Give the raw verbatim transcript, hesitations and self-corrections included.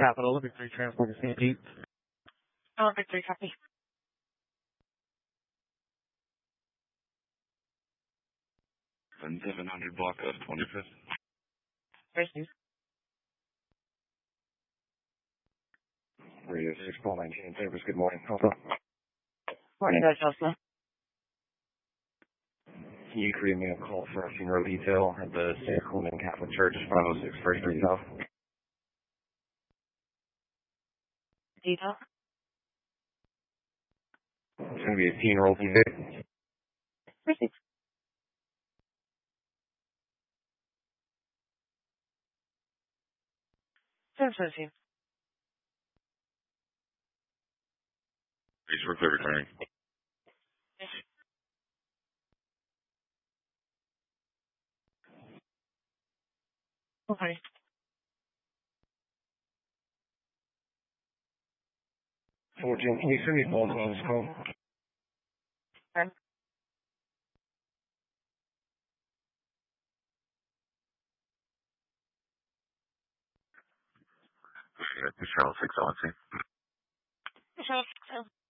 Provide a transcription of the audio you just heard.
Capital, Victory Transport to Saint Pete. Oh, Victory, copy. seven hundred block of twenty-fifth. First news. Radio six four nineteen service, good morning. Alpha. Morning, Dodge Alpha. Can you create me a call for a funeral detail at the Saint Clement Catholic Church, five oh six First Street South? Detail? It's going to be a funeral detail. Received. Service received. Please for returning. Okay. fourteen, can you send me both on this call? Pardon? Charles six oh one C. Charles,